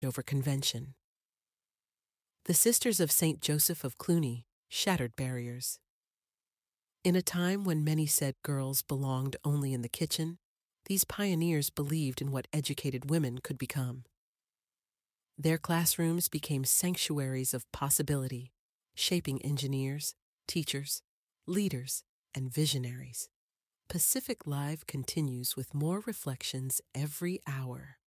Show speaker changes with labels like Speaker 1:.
Speaker 1: over convention. The Sisters of St. Joseph of Cluny shattered barriers. In a time when many said girls belonged only in the kitchen, these pioneers believed in what educated women could become. Their classrooms became sanctuaries of possibility, shaping engineers, teachers, leaders, and visionaries. Pacific Live continues with more reflections every hour.